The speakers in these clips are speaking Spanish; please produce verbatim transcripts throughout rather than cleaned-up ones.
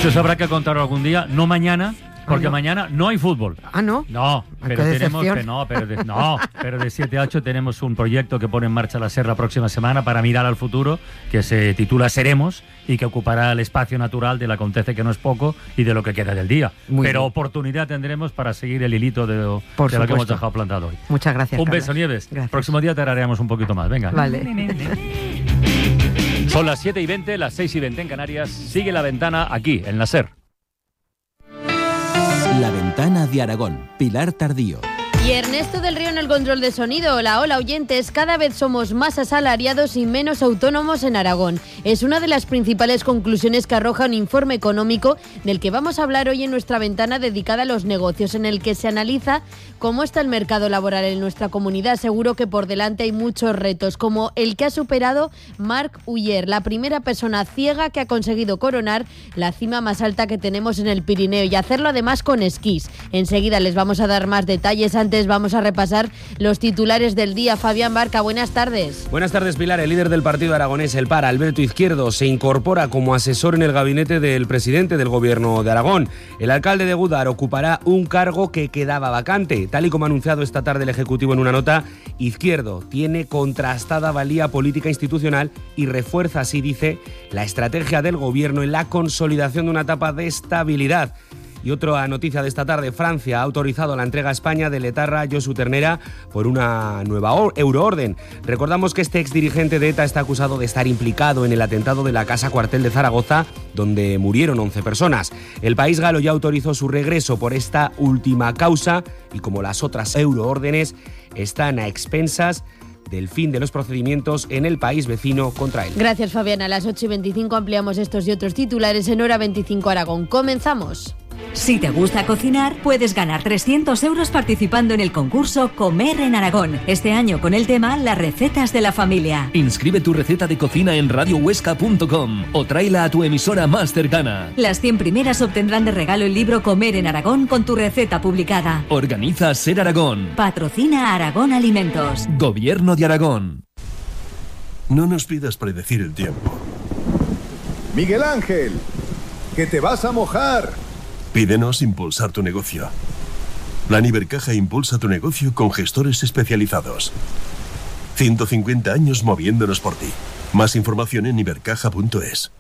Pues eso habrá que contarlo algún día, no mañana, porque ah, no. mañana no hay fútbol. Ah, ¿no? No, pero tenemos que no, pero de, no, pero de siete a ocho tenemos un proyecto que pone en marcha la SER la próxima semana para mirar al futuro, que se titula Seremos y que ocupará el espacio natural del acontece que no es poco y de lo que queda del día. Muy pero bien. Oportunidad tendremos para seguir el hilito de, de lo supuesto. que hemos dejado plantado hoy. Muchas gracias, Un Carlos. beso, Nieves. Gracias. Próximo día te haremos un poquito más. Venga. Vale. Son las siete y veinte, las seis y veinte en Canarias. Sigue La Ventana aquí, en la SER. La Ventana de Aragón, Pilar Tardío. Y Ernesto del Río en el control de sonido. Hola, hola oyentes, cada vez somos más asalariados y menos autónomos en Aragón. Es una de las principales conclusiones que arroja un informe económico del que vamos a hablar hoy en nuestra ventana dedicada a los negocios, en el que se analiza cómo está el mercado laboral en nuestra comunidad. Seguro que por delante hay muchos retos, como el que ha superado Marc Uller, la primera persona ciega que ha conseguido coronar la cima más alta que tenemos en el Pirineo, y hacerlo además con esquís. Enseguida les vamos a dar más detalles. Antes vamos a repasar los titulares del día. Fabián Barca, buenas tardes. Buenas tardes, Pilar. El líder del partido aragonés, el P A R, Alberto Izquierdo, se incorpora como asesor en el gabinete del presidente del gobierno de Aragón. El alcalde de Gúdar ocupará un cargo que quedaba vacante. Tal y como ha anunciado esta tarde el Ejecutivo en una nota, Izquierdo tiene contrastada valía política institucional y refuerza, así dice, la estrategia del gobierno en la consolidación de una etapa de estabilidad. Y otra noticia de esta tarde: Francia ha autorizado la entrega a España del etarra Josu Ternera por una nueva euroorden. Recordamos que este exdirigente de ETA está acusado de estar implicado en el atentado de la Casa Cuartel de Zaragoza, donde murieron once personas. El país galo ya autorizó su regreso por esta última causa y, como las otras euroórdenes, están a expensas del fin de los procedimientos en el país vecino contra él. Gracias, Fabián. A las ocho y veinticinco ampliamos estos y otros titulares en Hora veinticinco Aragón. Comenzamos. Si te gusta cocinar, puedes ganar trescientos euros participando en el concurso Comer en Aragón. Este año con el tema Las recetas de la familia. Inscribe tu receta de cocina en radio huesca punto com o tráela a tu emisora más cercana. Las cien primeras obtendrán de regalo el libro Comer en Aragón con tu receta publicada. Organiza SER Aragón. Patrocina Aragón Alimentos. Gobierno de Aragón. No nos pidas predecir el tiempo. Miguel Ángel, que te vas a mojar. Pídenos impulsar tu negocio. Plan Ibercaja impulsa tu negocio con gestores especializados. ciento cincuenta años moviéndonos por ti. Más información en ibercaja punto es.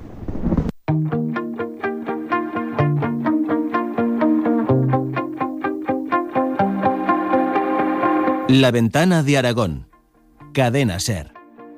La Ventana de Aragón. Cadena SER.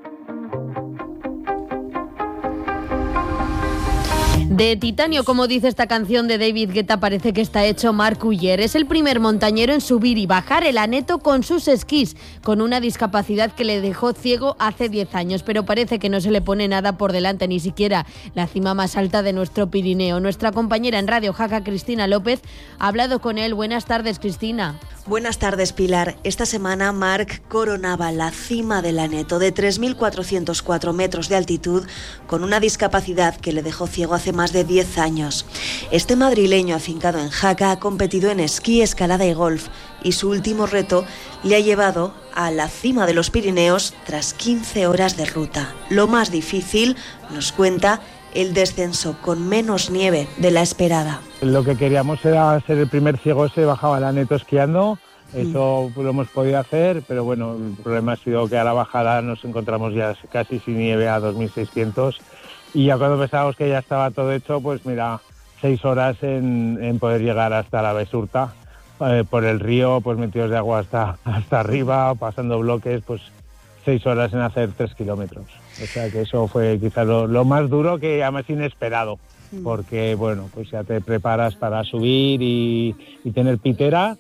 De titanio, como dice esta canción de David Guetta, parece que está hecho Marc Uller. Es el primer montañero en subir y bajar el Aneto con sus esquís, con una discapacidad que le dejó ciego hace diez años, pero parece que no se le pone nada por delante, ni siquiera la cima más alta de nuestro Pirineo. Nuestra compañera en Radio Jaca, Cristina López, ha hablado con él. Buenas tardes, Cristina. Buenas tardes, Pilar. Esta semana Marc coronaba la cima del Aneto de tres mil cuatrocientos cuatro metros de altitud con una discapacidad que le dejó ciego hace más de diez años. Este madrileño afincado en Jaca ha competido en esquí, escalada y golf, y su último reto le ha llevado a la cima de los Pirineos tras quince horas de ruta. Lo más difícil, nos cuenta, el descenso con menos nieve de la esperada. Lo que queríamos era ser el primer ciego ese, bajaba el Aneto esquiando. Eso lo hemos podido hacer, pero bueno, el problema ha sido que a la bajada nos encontramos ya casi sin nieve a dos mil seiscientos, y ya cuando pensábamos que ya estaba todo hecho, pues mira, seis horas en, en poder llegar hasta la Besurta, eh, por el río, pues metidos de agua hasta, hasta arriba, pasando bloques, pues seis horas en hacer tres kilómetros. O sea que eso fue quizás lo, lo más duro, que además inesperado, porque bueno, pues ya te preparas para subir y, y tener pitera,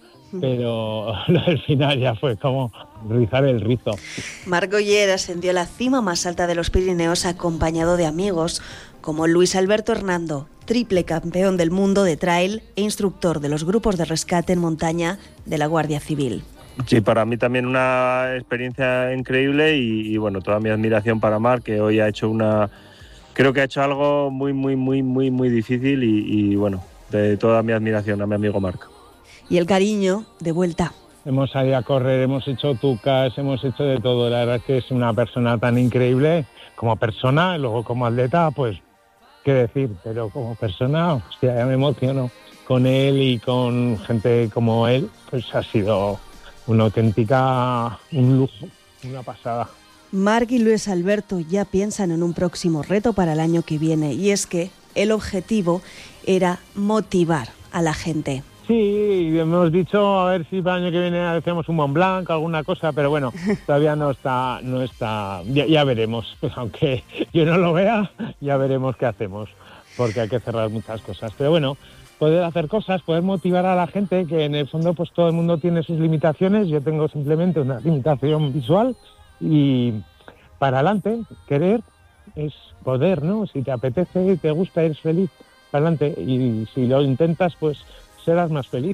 pero al final ya fue como rizar el rizo. Marc Uller ascendió a la cima más alta de los Pirineos acompañado de amigos como Luis Alberto Hernando, triple campeón del mundo de trail e instructor de los grupos de rescate en montaña de la Guardia Civil. Sí, para mí también una experiencia increíble y, y bueno, toda mi admiración para Marc, que hoy ha hecho una... Creo que ha hecho algo muy, muy, muy, muy, muy difícil y, y bueno, de toda mi admiración a mi amigo Marc. Y el cariño de vuelta. Hemos salido a correr, hemos hecho tucas, hemos hecho de todo. La verdad es que es una persona tan increíble como persona, y luego como atleta, pues qué decir, pero como persona, hostia, ya me emociono con él y con gente como él, pues ha sido una auténtica, un lujo, una pasada. Marc y Luis Alberto ya piensan en un próximo reto para el año que viene, y es que el objetivo era motivar a la gente. Sí, hemos dicho a ver si para el año que viene hacemos un Mont Blanc, alguna cosa, pero bueno, todavía no está, no está, ya, ya veremos, pues aunque yo no lo vea, ya veremos qué hacemos, porque hay que cerrar muchas cosas. Pero bueno, poder hacer cosas, poder motivar a la gente, que en el fondo pues todo el mundo tiene sus limitaciones, yo tengo simplemente una limitación visual, y para adelante, querer es poder, ¿no? Si te apetece y te gusta, eres feliz, para adelante, y si lo intentas, pues serás más feliz.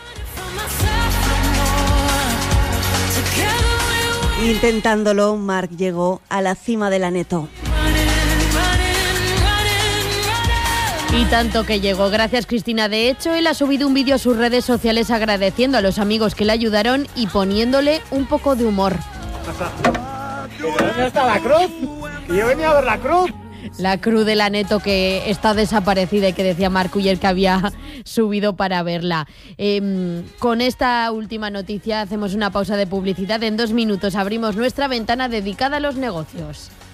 Intentándolo, Marc llegó a la cima del Aneto. Y tanto que llegó. Gracias, Cristina. De hecho, él ha subido un vídeo a sus redes sociales agradeciendo a los amigos que le ayudaron y poniéndole un poco de humor. ¿Dónde está la cruz? Que yo venía a ver la cruz. La cruz del Aneto, que está desaparecida y que decía Marc Uller que había subido para verla. Eh, con esta última noticia hacemos una pausa de publicidad. En dos minutos abrimos nuestra ventana dedicada a los negocios.